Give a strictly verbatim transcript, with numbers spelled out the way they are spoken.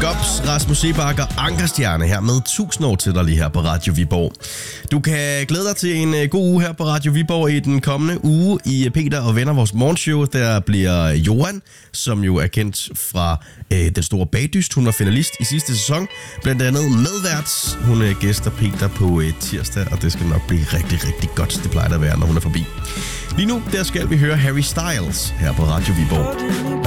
Gops, Rasmus Seebach og Ankerstjerne her med tusind år til dig lige her på Radio Viborg. Du kan glæde dig til en god uge her på Radio Viborg i den kommende uge i Peter og Venner, vores morgenshow. Der bliver Johan, som jo er kendt fra øh, Den Store Bagdyst. Hun var finalist i sidste sæson, blandt andet medvært. Hun er gæster Peter på øh, tirsdag, og det skal nok blive rigtig, rigtig godt. Det plejer det at være, når hun er forbi. Lige nu, der skal vi høre Harry Styles her på Radio Viborg.